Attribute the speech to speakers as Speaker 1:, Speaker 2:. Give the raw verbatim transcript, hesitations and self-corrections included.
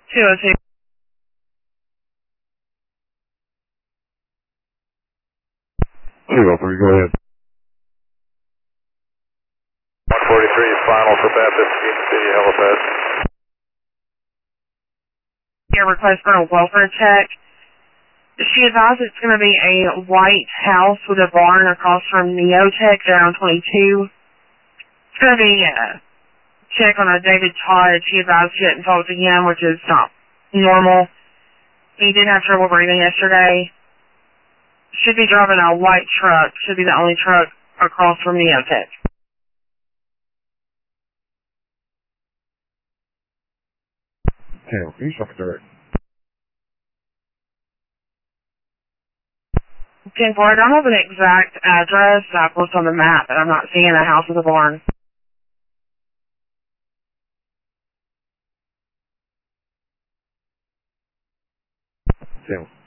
Speaker 1: two oh two.
Speaker 2: two oh three, go ahead.
Speaker 3: one forty-three, final for Baptist, Union City, helipad.
Speaker 1: Your request for a welfare check. She advised it's going to be a white house with a barn across from Neotech there on twenty-two. It's going to be a check on a David Todd. She advised she hadn't talked to him, which is not normal. He did have trouble breathing yesterday. Should be driving a white truck. Should be the only truck across from Neotech.
Speaker 2: ten, East Rock Direct.
Speaker 1: ten four, I don't have an exact address. I've looked on the map, but I'm not seeing a house with a barn.
Speaker 2: ten.